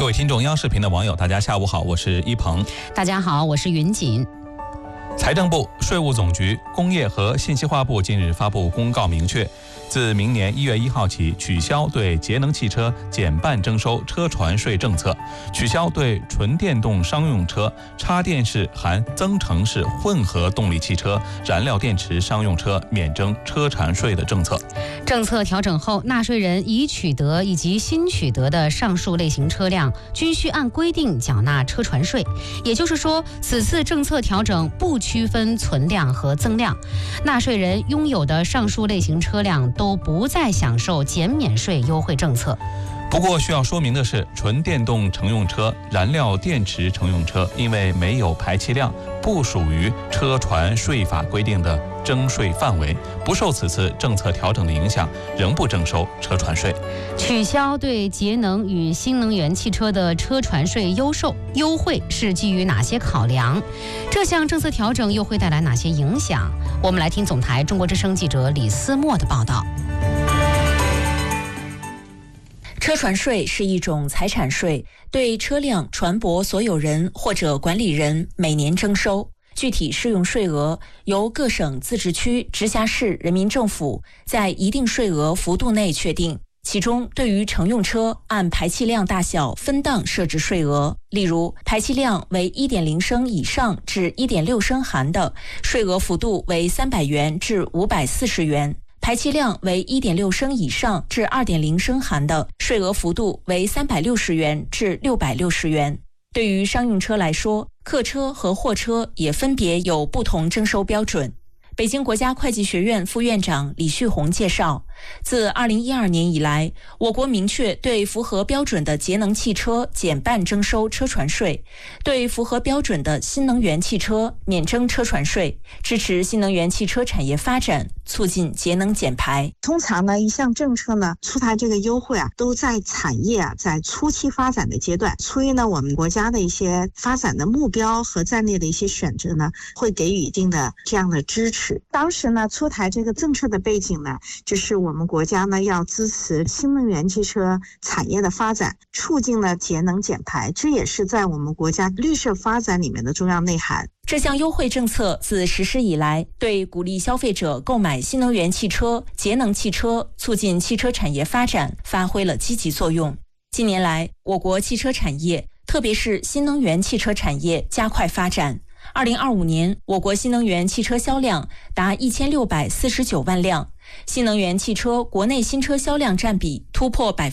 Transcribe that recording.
各位听众，央视频的网友，大家下午好，我是一鹏。 大家好，我是云锦。 财政部、税务总局、工业和信息化部近日发布公告，明确，自明年1月1号起，取消对节能汽车减半征收车船税政策，取消对纯电动商用车、插电式含增程式混合动力汽车、燃料电池商用车免征车船税的政策。 政策调整后，纳税人已取得以及新取得的上述类型车辆均需按规定缴纳车船税。也就是说，此次政策调整不区分存量和增量，纳税人拥有的上述类型车辆都不再享受减免税优惠政策。 不过需要说明的是，纯电动乘用车、燃料电池乘用车因为没有排气量，不属于车船税法规定的征税范围，不受此次政策调整的影响，仍不征收车船税。 取消对节能与新能源汽车的车船税优惠是基于哪些考量？这项政策调整又会带来哪些影响？我们来听总台中国之声记者李思墨的报道。 车船税是一种财产税，对车辆、船舶所有人或者管理人每年征收。具体适用税额由各省、自治区、直辖市人民政府在一定税额幅度内确定。其中，对于乘用车按排气量大小分档设置税额，例如排气量为 1.0 升以上至 1.6 升含的，税额幅度为300元至540元。排气量为 1.6 升以上至 2.0 升含的，税额幅度为360元至660元。对于商用车来说，客车和货车也分别有不同征收标准。北京国家会计学院副院长李旭红介绍，自2012年以来，我国明确对符合标准的节能汽车减半征收车船税，对符合标准的新能源汽车免征车船税，支持新能源汽车产业发展，促进节能减排。 通常呢，一项政策呢出台这个优惠都在产业在初期发展的阶段，出于呢我们国家的一些发展的目标和战略的一些选择呢，会给予一定的这样的支持。当时呢出台这个政策的背景呢，就是我们国家呢要支持新能源汽车产业的发展，促进了节能减排，这也是在我们国家绿色发展里面的重要内涵。 这项优惠政策自实施以来，对鼓励消费者购买新能源汽车、节能汽车，促进汽车产业发展发挥了积极作用。近年来，我国汽车产业，特别是新能源汽车产业加快发展。2025年，我国新能源汽车销量达1649万辆，新能源汽车国内新车销量占比突破